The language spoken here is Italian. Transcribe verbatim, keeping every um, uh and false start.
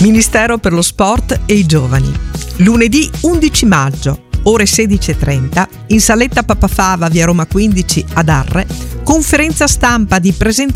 Ministero per lo Sport e i Giovani. Lunedì undici maggio, ore sedici e trenta, in Saletta Papafava, via Roma quindici ad Arre, conferenza stampa di presentazione